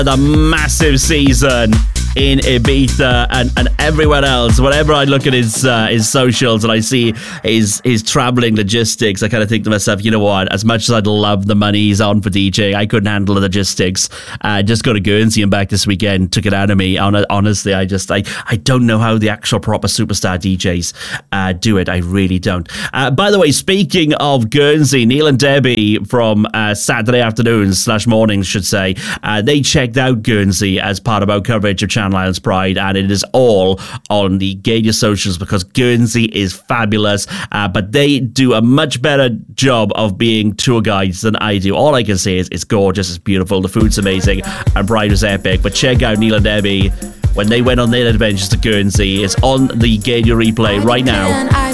the massive season in Ibiza and everywhere else. Whenever I look at his socials and I see his traveling logistics, I kind of think to myself, you know what, as much as I'd love the money he's on for DJ, I couldn't handle the logistics. Just go to Guernsey and back this weekend took it out of me. Honestly, I don't know how the actual proper superstar DJs do it. I really don't. By the way, speaking of Guernsey, Neil and Debbie from Saturday afternoons / mornings, should say, they checked out Guernsey as part of our coverage of Channel Islands Pride, and it is all on the Gaudia socials because Guernsey is fabulous, but they do a much better job of being tour guides than I do. All I can say is it's gorgeous, it's beautiful, the food's amazing, and Pride was epic. But check out Neil and Debbie when they went on their adventures to Guernsey. It's on the Gaudia replay right now.